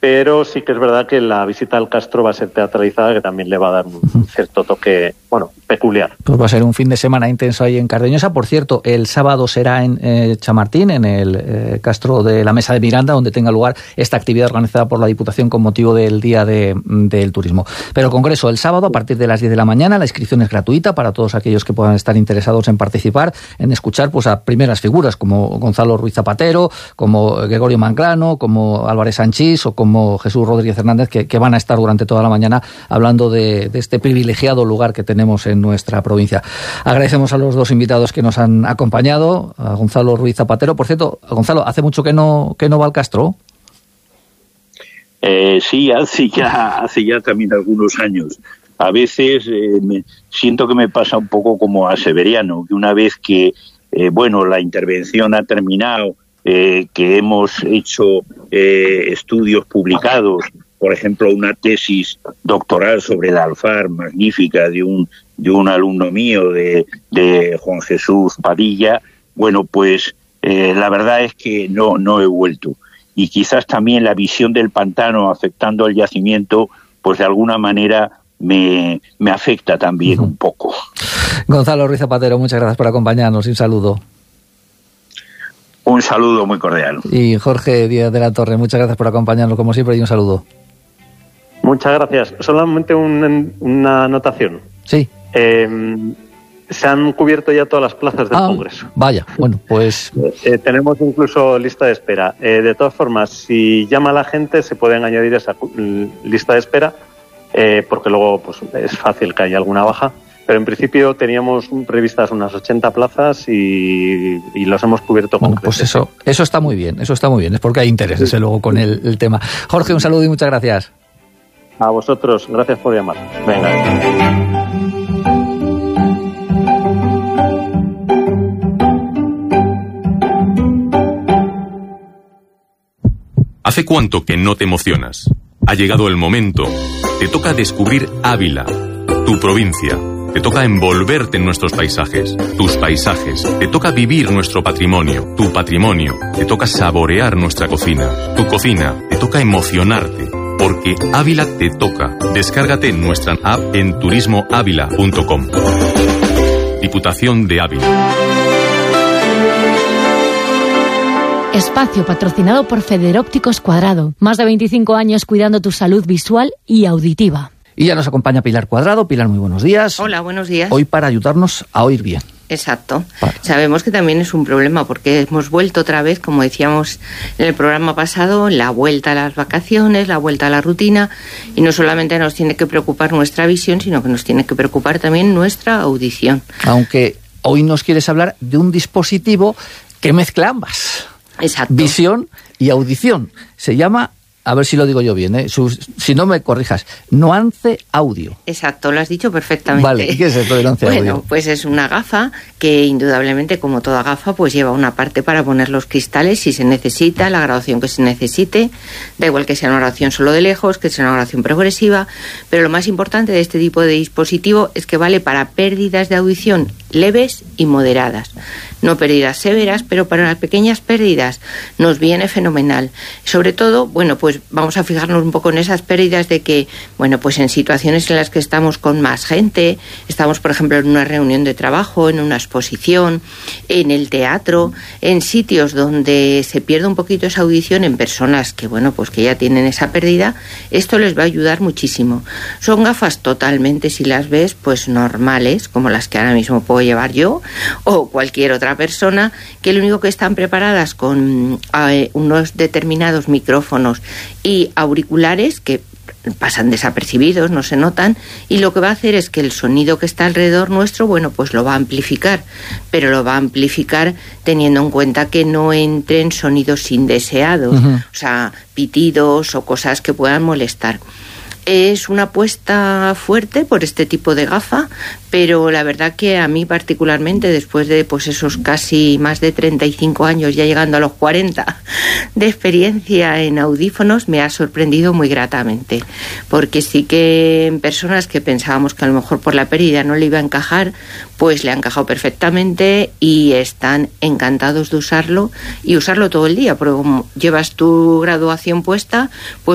pero sí que es verdad que la visita al Castro va a ser teatralizada, que también le va a dar un cierto toque, peculiar. Pues va a ser un fin de semana intenso ahí en Cardeñosa. Por cierto, el sábado será en Chamartín, en el Castro de la Mesa de Miranda, donde tenga lugar esta actividad organizada por la Diputación con motivo del Día del Turismo. Pero el congreso el sábado a partir de las 10 de la mañana, la inscripción es gratuita para todos aquellos que puedan estar interesados en participar, en escuchar pues a primeras figuras como Gonzalo Ruiz Zapatero, como Gregorio Manclano, como Álvarez Sanchís o como Jesús Rodríguez Hernández, que van a estar durante toda la mañana hablando de este privilegiado lugar que tenemos en nuestra provincia. Agradecemos a los dos invitados que nos han acompañado, a Gonzalo Ruiz Zapatero. Por cierto, Gonzalo, ¿hace mucho que no va al Castro? Sí, hace ya también algunos años. A veces siento que me pasa un poco como a Severiano, que una vez que la intervención ha terminado, que hemos hecho estudios publicados, por ejemplo, una tesis doctoral sobre el alfar magnífica de un alumno mío, de Juan Jesús Padilla, la verdad es que no he vuelto. Y quizás también la visión del pantano afectando al yacimiento, pues de alguna manera me afecta también un poco. Gonzalo Ruiz Zapatero, muchas gracias por acompañarnos y un saludo. Un saludo muy cordial. Y Jorge Díaz de la Torre, muchas gracias por acompañarnos como siempre y un saludo. Muchas gracias. Solamente una anotación. Sí. Se han cubierto ya todas las plazas del Congreso. Vaya, bueno, pues... tenemos incluso lista de espera. De todas formas, si llama la gente, se pueden añadir a esa lista de espera, porque luego pues es fácil que haya alguna baja. Pero en principio teníamos previstas unas 80 plazas y los hemos cubierto con pues eso está muy bien, es porque hay interés, desde luego, con el tema. Jorge, un saludo y muchas gracias. A vosotros, gracias por llamar. Venga. ¿Hace cuánto que no te emocionas? Ha llegado el momento. Te toca descubrir Ávila, tu provincia. Te toca envolverte en nuestros paisajes, tus paisajes. Te toca vivir nuestro patrimonio, tu patrimonio. Te toca saborear nuestra cocina, tu cocina. Te toca emocionarte, porque Ávila te toca. Descárgate nuestra app en turismoavila.com. Diputación de Ávila. Espacio patrocinado por Federópticos Cuadrado. Más de 25 años cuidando tu salud visual y auditiva. Y ya nos acompaña Pilar Cuadrado. Pilar, muy buenos días. Hola, buenos días. Hoy para ayudarnos a oír bien. Exacto. Sabemos que también es un problema porque hemos vuelto otra vez, como decíamos en el programa pasado, la vuelta a las vacaciones, la vuelta a la rutina, y no solamente nos tiene que preocupar nuestra visión, sino que nos tiene que preocupar también nuestra audición. Aunque hoy nos quieres hablar de un dispositivo que mezcla ambas. Exacto. Visión y audición. Se llama, a ver si lo digo yo bien, si no me corrijas, Nuance Audio. Exacto, lo has dicho perfectamente. Vale, ¿qué es esto de Nuance Audio? Bueno, pues es una gafa que indudablemente, como toda gafa, pues lleva una parte para poner los cristales si se necesita, la graduación que se necesite, da igual que sea una graduación solo de lejos, que sea una graduación progresiva, pero lo más importante de este tipo de dispositivo es que vale para pérdidas de audición leves y moderadas. No pérdidas severas, pero para las pequeñas pérdidas nos viene fenomenal. Sobre todo, pues vamos a fijarnos un poco en esas pérdidas de que, pues en situaciones en las que estamos con más gente, estamos, por ejemplo, en una reunión de trabajo, en una exposición, en el teatro, en sitios donde se pierde un poquito esa audición en personas que, pues que ya tienen esa pérdida, esto les va a ayudar muchísimo. Son gafas totalmente, si las ves, pues normales, como las que ahora mismo puedo llevar yo o cualquier otra persona, que lo único que están preparadas con unos determinados micrófonos y auriculares que pasan desapercibidos, no se notan, y lo que va a hacer es que el sonido que está alrededor nuestro, pues lo va a amplificar, pero lo va a amplificar teniendo en cuenta que no entren sonidos indeseados, o sea, pitidos o cosas que puedan molestar. Es una apuesta fuerte por este tipo de gafa, pero la verdad que a mí particularmente, después de esos casi más de 35 años, ya llegando a los 40 de experiencia en audífonos, me ha sorprendido muy gratamente, porque sí que en personas que pensábamos que a lo mejor por la pérdida no le iba a encajar, pues le ha encajado perfectamente y están encantados de usarlo y usarlo todo el día, porque como llevas tu graduación puesta, pues